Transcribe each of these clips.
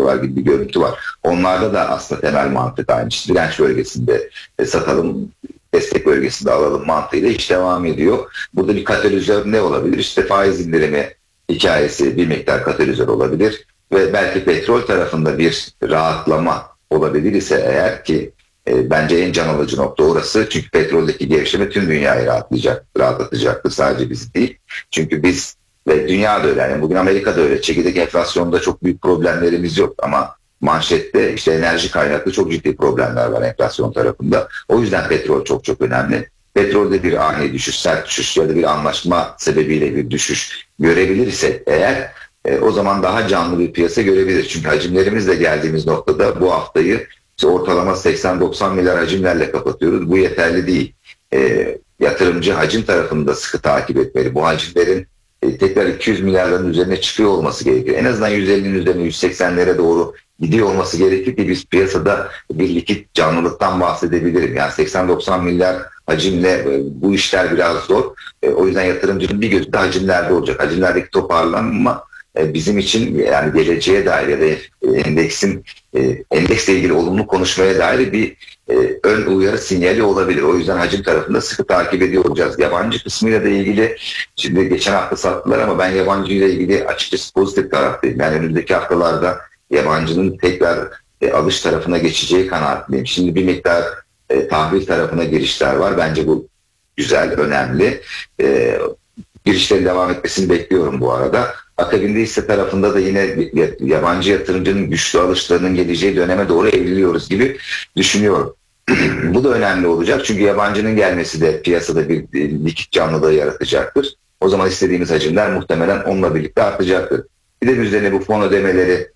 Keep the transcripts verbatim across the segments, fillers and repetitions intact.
satıyorlar gibi bir görüntü var. Onlarda da aslında temel mantık aynı. İşte direnç bölgesinde e, satalım, destek bölgesinde alalım mantığıyla iş devam ediyor. Burada bir katalizör ne olabilir? İşte faiz indirimi hikayesi bir miktar katalizör olabilir ve belki petrol tarafında bir rahatlama olabilir ise eğer ki e, bence en can alıcı nokta orası. Çünkü petroldeki gevşeme tüm dünyayı rahatlayacak, rahatlatacaktır, sadece bizi değil. Çünkü biz ve dünya da öyle. Yani bugün Amerika'da öyle. Çekirdek enflasyonda çok büyük problemlerimiz yok ama manşette işte enerji kaynaklı çok ciddi problemler var enflasyon tarafında. O yüzden petrol çok çok önemli. Petrolde bir ani düşüş, sert düşüş ya da bir anlaşma sebebiyle bir düşüş görebilirsek eğer e, o zaman daha canlı bir piyasa görebiliriz. Çünkü hacimlerimizle geldiğimiz noktada bu haftayı işte ortalama seksen doksan milyar hacimlerle kapatıyoruz. Bu yeterli değil. E, yatırımcı hacim tarafını da sıkı takip etmeli. Bu hacimlerin e, tekrar iki yüz milyarların üzerine çıkıyor olması gerekir. En azından yüz ellinin üzerine yüz seksenlere doğru gidiyor olması gerekir ki biz piyasada bir likit canlılıktan bahsedebilirim. Yani seksen doksan milyar hacimle e, bu işler biraz zor. E, o yüzden yatırımcının bir gözü de hacimlerde olacak. Hacimlerdeki toparlanma e, bizim için yani geleceğe dair ya da e, endeksin e, endeksle ilgili olumlu konuşmaya dair bir e, ön uyarı sinyali olabilir. O yüzden hacim tarafında sıkı takip ediyor olacağız. Yabancı kısmıyla da ilgili şimdi geçen hafta sattılar ama ben yabancı ile ilgili açıkçası pozitif taraftayım. Yani önümüzdeki haftalarda yabancının tekrar e, alış tarafına geçeceği kanaatindeyim. Şimdi bir miktar e, tahvil tarafına girişler var. Bence bu güzel, önemli. E, girişlerin devam etmesini bekliyorum bu arada. Akabinde hisse tarafında da yine yabancı yatırımcının güçlü alışlarının geleceği döneme doğru evriliyoruz gibi düşünüyorum. Bu da önemli olacak çünkü yabancının gelmesi de piyasada bir likit canlılığı yaratacaktır. O zaman istediğimiz hacimler muhtemelen onunla birlikte artacaktır. Bir de üzerine bu fon ödemeleri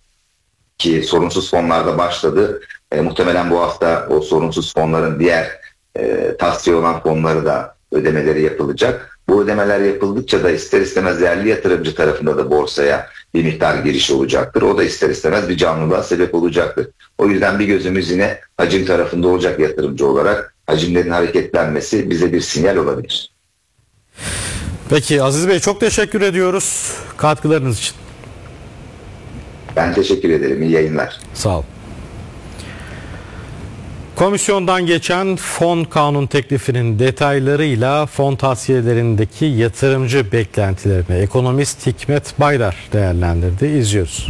ki sorunsuz fonlarda başladı. E, muhtemelen bu hafta o sorunsuz fonların diğer e, tavsiye olan fonları da ödemeleri yapılacak. Bu ödemeler yapıldıkça da ister istemez yerli yatırımcı tarafında da borsaya bir miktar giriş olacaktır. O da ister istemez bir canlılığa sebep olacaktır. O yüzden bir gözümüz yine hacim tarafında olacak yatırımcı olarak. Hacimlerin hareketlenmesi bize bir sinyal olabilir. Peki Aziz Bey, çok teşekkür ediyoruz katkılarınız için. Ben teşekkür ederim. İyi yayınlar. Sağ ol. Komisyondan geçen fon kanun teklifinin detaylarıyla fon tavsiyelerindeki yatırımcı beklentilerini ekonomist Hikmet Baydar değerlendirdi. İzliyoruz.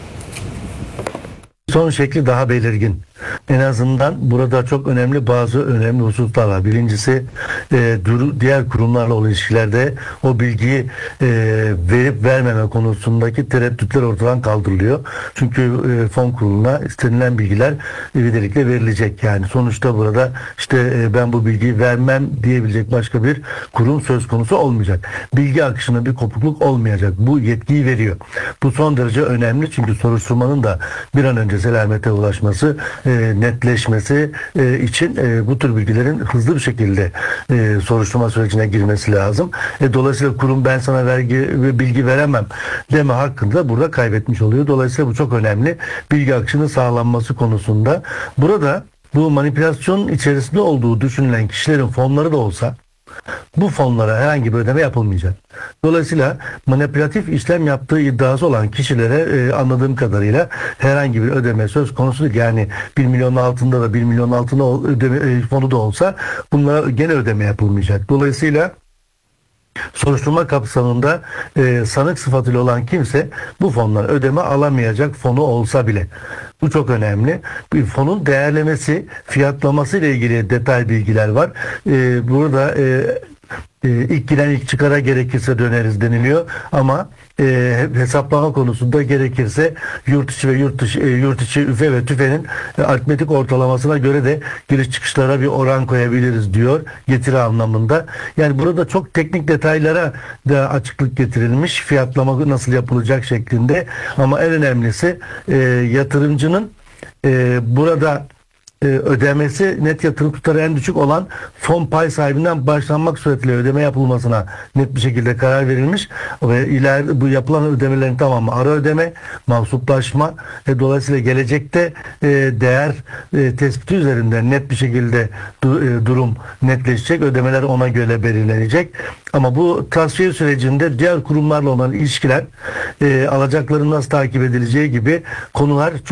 Son şekli daha belirgin. En azından burada çok önemli bazı önemli hususlar var. Birincisi e, diğer kurumlarla olan ilişkilerde o bilgiyi e, verip vermeme konusundaki tereddütler ortadan kaldırılıyor. Çünkü e, fon kuruluna istenilen bilgiler ivedilikle verilecek. Yani sonuçta burada işte e, ben bu bilgiyi vermem diyebilecek başka bir kurum söz konusu olmayacak. Bilgi akışına bir kopukluk olmayacak. Bu yetkiyi veriyor. Bu son derece önemli çünkü soruşturmanın da bir an önce selamete ulaşması, e, netleşmesi e, için e, bu tür bilgilerin hızlı bir şekilde e, soruşturma sürecine girmesi lazım. E, dolayısıyla kurum ben sana vergi ve bilgi veremem deme hakkını da burada kaybetmiş oluyor. Dolayısıyla bu çok önemli. Bilgi akışının sağlanması konusunda. Burada bu manipülasyon içerisinde olduğu düşünülen kişilerin fonları da olsa bu fonlara herhangi bir ödeme yapılmayacak. Dolayısıyla manipülatif işlem yaptığı iddiası olan kişilere e, anladığım kadarıyla herhangi bir ödeme söz konusu değil. Yani bir milyonun altında da bir milyonun altında ödeme, e, fonu da olsa bunlara gene ödeme yapılmayacak. Dolayısıyla soruşturma kapsamında e, sanık sıfatıyla olan kimse bu fondan ödeme alamayacak, fonu olsa bile. Bu çok önemli. Bir fonun değerlemesi, fiyatlaması ile ilgili detay bilgiler var. E, burada e, e, ilk giren ilk çıkara gerekirse döneriz deniliyor ama e, hesaplama konusunda gerekirse yurt içi ve yurt dışı, e, yurt içi üfe ve tüfenin e, aritmetik ortalamasına göre de giriş çıkışlara bir oran koyabiliriz diyor getiri anlamında. Yani burada çok teknik detaylara da açıklık getirilmiş, fiyatlama nasıl yapılacak şeklinde ama en önemlisi e, yatırımcının e, burada e, ödemesi net yatırım tutarı en düşük olan fon pay sahibinden başlanmak suretiyle ödeme yapılmasına net bir şekilde karar verilmiş ve ileride bu yapılan ödemelerin tamamı ara ödeme, mahsuplaşma e, dolayısıyla gelecekte e, değer e, tespiti üzerinden net bir şekilde du, e, durum netleşecek, ödemeler ona göre belirlenecek. Ama bu tasfiye sürecinde diğer kurumlarla olan ilişkiler, e, alacakların nasıl takip edileceği gibi konular çok